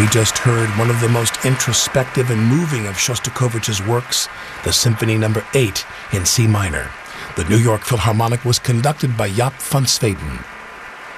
We just heard one of the most introspective and moving of Shostakovich's works, the Symphony No. 8 in C minor. The New York Philharmonic was conducted by Jaap van Zweden.